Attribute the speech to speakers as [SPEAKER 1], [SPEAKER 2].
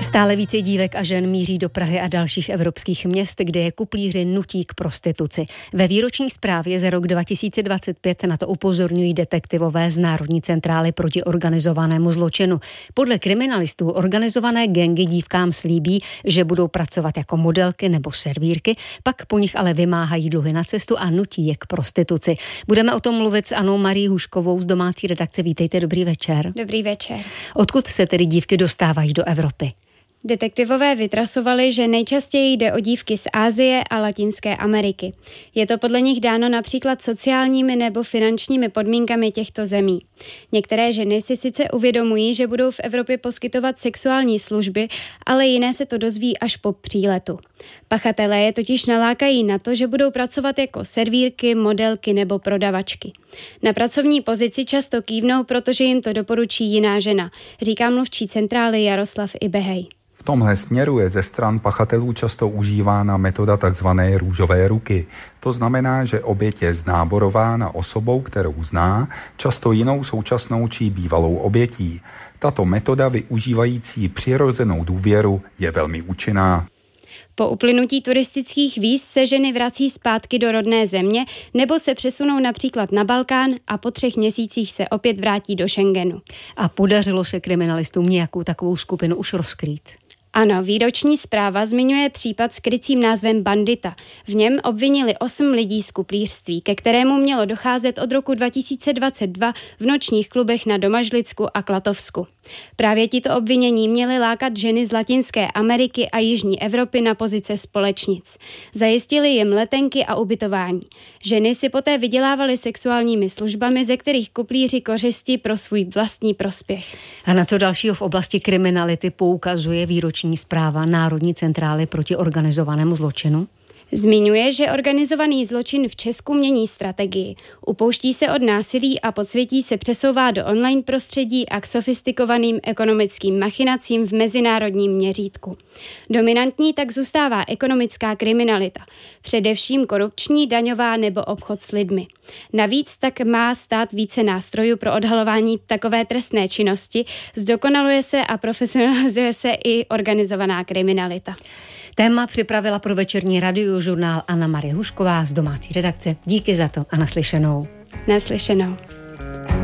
[SPEAKER 1] Stále více dívek a žen míří do Prahy a dalších evropských měst, kde je kuplíři nutí k prostituci. Ve výroční zprávě za rok 2025 na to upozorňují detektivové z Národní centrály proti organizovanému zločinu. Podle kriminalistů organizované gangy dívkám slíbí, že budou pracovat jako modelky nebo servírky, pak po nich ale vymáhají dluhy na cestu a nutí je k prostituci. Budeme o tom mluvit s Annou Marí Huškovou z domácí redakce. Vítejte, dobrý večer.
[SPEAKER 2] Dobrý večer.
[SPEAKER 1] Odkud se tedy dívky dostávají do Evropy?
[SPEAKER 2] Detektivové vytrasovali, že nejčastěji jde o dívky z Asie a Latinské Ameriky. Je to podle nich dáno například sociálními nebo finančními podmínkami těchto zemí. Některé ženy si sice uvědomují, že budou v Evropě poskytovat sexuální služby, ale jiné se to dozví až po příletu. Pachatelé je totiž nalákají na to, že budou pracovat jako servírky, modelky nebo prodavačky. Na pracovní pozici často kývnou, protože jim to doporučí jiná žena, říká mluvčí centrály Jaroslav Ibehej.
[SPEAKER 3] V tomhle směru je ze stran pachatelů často užívána metoda tzv. Růžové ruky. To znamená, že oběť je znáborována osobou, kterou zná, často jinou současnou či bývalou obětí. Tato metoda využívající přirozenou důvěru je velmi účinná.
[SPEAKER 2] Po uplynutí turistických víz se ženy vrací zpátky do rodné země nebo se přesunou například na Balkán a po 3 měsících se opět vrátí do Schengenu.
[SPEAKER 1] A podařilo se kriminalistům nějakou takovou skupinu už rozkrýt?
[SPEAKER 2] Ano, výroční zpráva zmiňuje případ s krycím názvem Bandita. V něm obvinili 8 lidí z kuplířství, ke kterému mělo docházet od roku 2022 v nočních klubech na Domažlicku a Klatovsku. Právě tito obvinění měli lákat ženy z Latinské Ameriky a Jižní Evropy na pozice společnic. Zajistili jim letenky a ubytování. Ženy si poté vydělávaly sexuálními službami, ze kterých kuplíři kořisti pro svůj vlastní prospěch.
[SPEAKER 1] A na co dalšího v oblasti kriminality poukazuje výroční zpráva Národní centrály proti organizovanému zločinu?
[SPEAKER 2] Zmiňuje, že organizovaný zločin v Česku mění strategii. Upouští se od násilí a podsvětí se přesouvá do online prostředí a k sofistikovaným ekonomickým machinacím v mezinárodním měřítku. Dominantní tak zůstává ekonomická kriminalita, především korupční, daňová nebo obchod s lidmi. Navíc tak má stát více nástrojů pro odhalování takové trestné činnosti, zdokonaluje se a profesionalizuje se i organizovaná kriminalita.
[SPEAKER 1] Téma připravila pro večerní radiožurnál Anna Marie Hušková z domácí redakce. Díky za to a naslyšenou.
[SPEAKER 2] Naslyšenou.